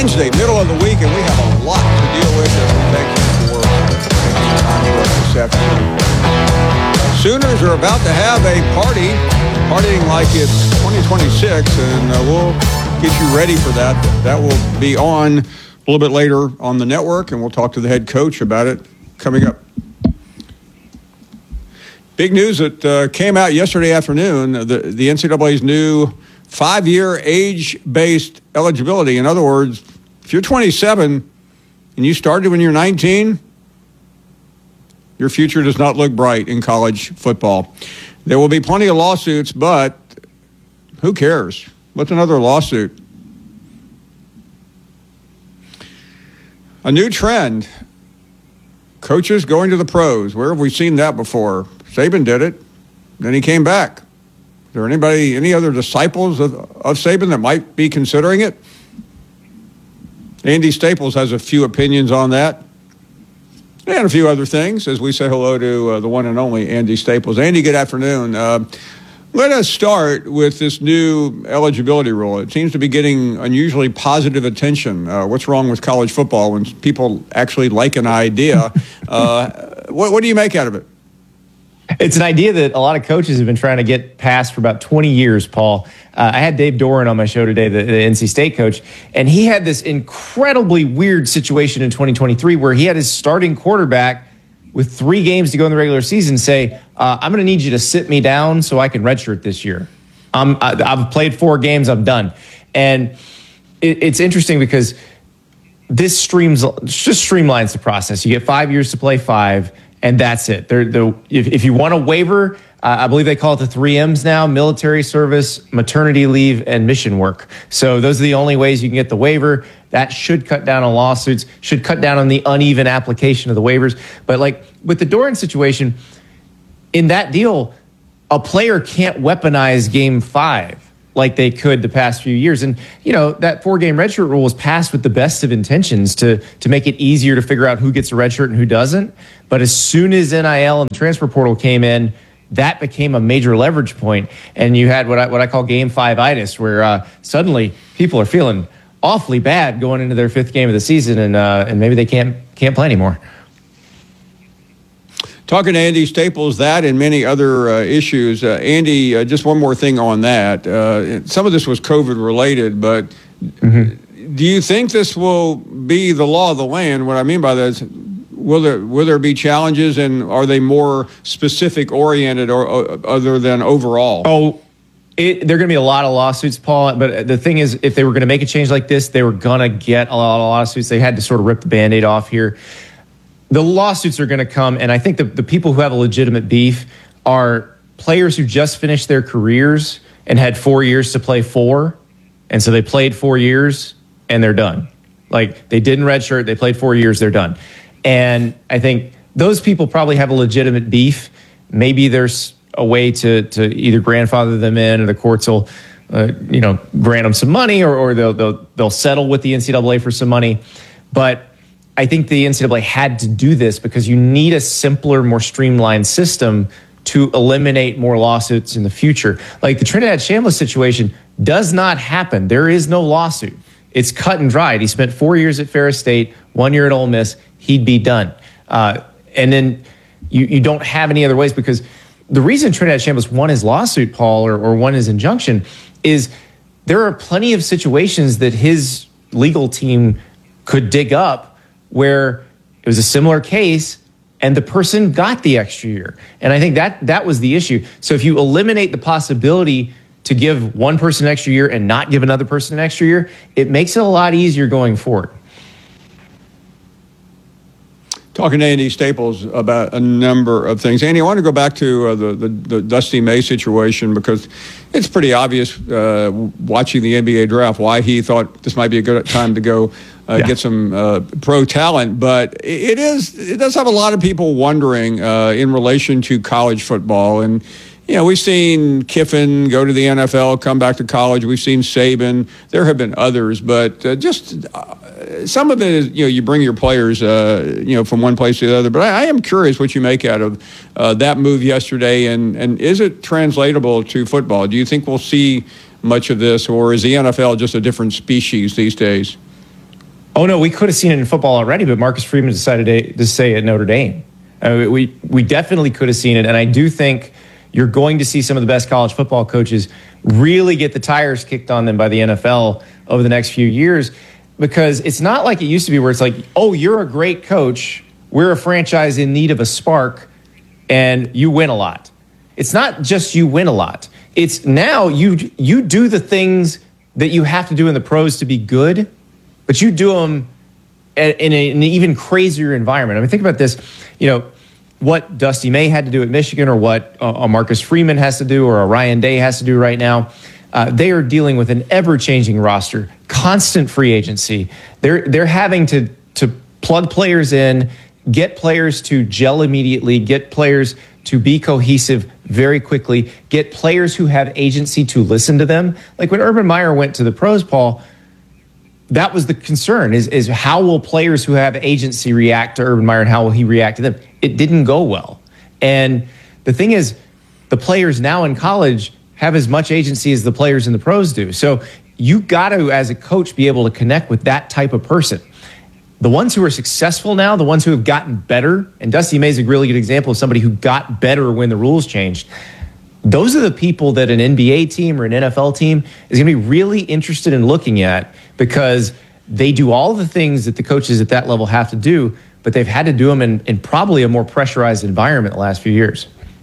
Wednesday, middle of the week, and we have a lot to deal with. And we thank you for taking the time for us this afternoon. Sooners are about to have a partying like it's 2026, and we'll get you ready for that. That will be on a little bit later on the network, and we'll talk to the head coach about it coming up. Big news that came out yesterday afternoon, the NCAA's new 5-year age-based eligibility. In other words, if you're 27 and you started when you're 19, your future does not look bright in college football. There will be plenty of lawsuits, but who cares? What's another lawsuit? A new trend. Coaches going to the pros. Where have we seen that before? Saban did it. Then he came back. Is there any other disciples of Saban that might be considering it? Andy Staples has a few opinions on that. And a few other things as we say hello to the one and only Andy Staples. Andy, good afternoon. Let us start with this new eligibility rule. It seems to be getting unusually positive attention. What's wrong with college football when people actually like an idea? What do you make out of it? It's an idea that a lot of coaches have been trying to get passed for about 20 years, Paul. I had Dave Doran on my show today, the NC State coach, and he had this incredibly weird situation in 2023 where he had his starting quarterback with 3 games to go in the regular season say, I'm going to need you to sit me down so I can redshirt this year. I've played 4 games, I'm done. And it's interesting because this just streamlines the process. You get 5 years to play 5. And that's it. If you want a waiver, I believe they call it the 3 M's now: military service, maternity leave, and mission work. So those are the only ways you can get the waiver. That should cut down on lawsuits, should cut down on the uneven application of the waivers. But like with the Doran situation, in that deal, a player can't weaponize game 5 like they could the past few years. And, that 4-game redshirt rule was passed with the best of intentions to make it easier to figure out who gets a redshirt and who doesn't. But as soon as NIL and the transfer portal came in, that became a major leverage point. And you had what I call game 5-itis, where suddenly people are feeling awfully bad going into their 5th game of the season, and maybe they can't play anymore. Talking to Andy Staples, that and many other issues. Andy, just one more thing on that. Some of this was COVID related, but do you think this will be the law of the land? What I mean by that is, will there be challenges, and are they more specific oriented or other than overall? Oh, there are going to be a lot of lawsuits, Paul. But the thing is, if they were going to make a change like this, they were going to get a lot of lawsuits. They had to sort of rip the Band-Aid off here. The lawsuits are going to come, and I think the people who have a legitimate beef are players who just finished their careers and had 4 years to play 4, and so they played 4 years, and they're done. Like, they didn't redshirt, they played 4 years, they're done. And I think those people probably have a legitimate beef. Maybe there's a way to either grandfather them in, or the courts will grant them some money, or they'll settle with the NCAA for some money. But I think the NCAA had to do this because you need a simpler, more streamlined system to eliminate more lawsuits in the future. Like the Trinidad Shambliss situation does not happen. There is no lawsuit. It's cut and dried. He spent 4 years at Ferris State, 1 year at Ole Miss. He'd be done. And then you don't have any other ways, because the reason Trinidad Shambliss won his lawsuit, Paul, or won his injunction, is there are plenty of situations that his legal team could dig up where it was a similar case and the person got the extra year. And I think that was the issue. So if you eliminate the possibility to give one person an extra year and not give another person an extra year, it makes it a lot easier going forward. Talking to Andy Staples about a number of things. Andy, I want to go back to the Dusty May situation, because it's pretty obvious watching the NBA draft why he thought this might be a good time to go get some pro talent. But it does have a lot of people wondering in relation to college football. And, we've seen Kiffin go to the NFL, come back to college. We've seen Saban. There have been others, but just some of it is, you bring your players, from one place to the other. But I am curious what you make out of that move yesterday, and is it translatable to football? Do you think we'll see much of this, or is the NFL just a different species these days? Oh no, we could have seen it in football already, but Marcus Freeman decided to stay at Notre Dame. We definitely could have seen it, and I do think you're going to see some of the best college football coaches really get the tires kicked on them by the NFL over the next few years, because it's not like it used to be where it's like, oh, you're a great coach, we're a franchise in need of a spark, and you win a lot. It's not just you win a lot. It's now you do the things that you have to do in the pros to be good, but you do them in an even crazier environment. I mean, think about this, what Dusty May had to do at Michigan, or what a Marcus Freeman has to do, or a Ryan Day has to do right now. They are dealing with an ever-changing roster, constant free agency. They're having to plug players in, get players to gel immediately, get players to be cohesive very quickly, get players who have agency to listen to them. Like when Urban Meyer went to the pros, Paul, that was the concern, is how will players who have agency react to Urban Meyer, and how will he react to them? It didn't go well. And the thing is, the players now in college have as much agency as the players in the pros do. So you got to, as a coach, be able to connect with that type of person. The ones who are successful now, the ones who have gotten better, and Dusty May is a really good example of somebody who got better when the rules changed. Those are the people that an NBA team or an NFL team is going to be really interested in looking at, because they do all the things that the coaches at that level have to do, but they've had to do them in probably a more pressurized environment the last few years.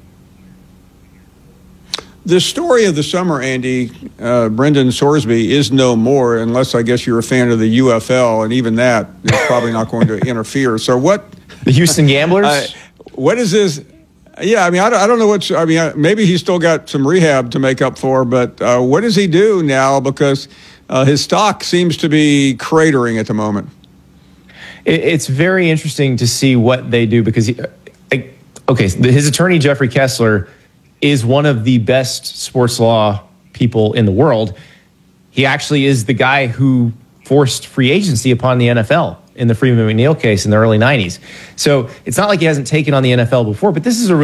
The story of the summer, Andy, Brendan Sorsby is no more, unless I guess you're a fan of the UFL, and even that is probably not going to interfere. So what? The Houston Gamblers? What is this? Yeah, I mean, I don't know maybe he's still got some rehab to make up for, but what does he do now? Because his stock seems to be cratering at the moment. It's very interesting to see what they do, because, his attorney, Jeffrey Kessler, is one of the best sports law people in the world. He actually is the guy who forced free agency upon the NFL in the Freeman McNeil case in the early 90s. So it's not like he hasn't taken on the NFL before, but this is a